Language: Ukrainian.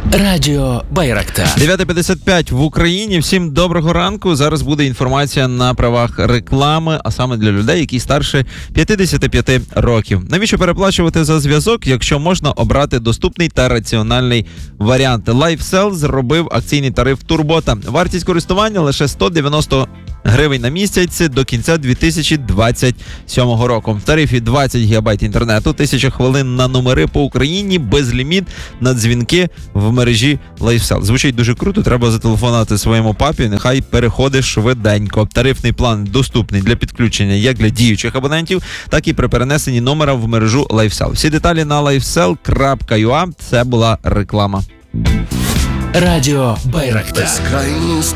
Радіо Байрактар. 9:55 в Україні. Всім доброго ранку. Зараз буде інформація на правах реклами, а саме для людей, які старше 55 років. Навіщо переплачувати за зв'язок, якщо можна обрати доступний та раціональний варіант? LifeSell зробив акційний тариф Турбота. Вартість користування лише 190 гривень на місяць до кінця 2027 року. В тарифі 20 ГБ інтернету, 1000 хвилин на номери по Україні, безліміт на дзвінки в мережі LifeSell. Звучить дуже круто, треба зателефонувати своєму папі, нехай переходить швиденько. Тарифний план доступний для підключення як для діючих абонентів, так і при перенесенні номера в мережу LifeSell. Всі деталі на lifesell.ua. Це була реклама. Радіо Байрактар. Безкрайні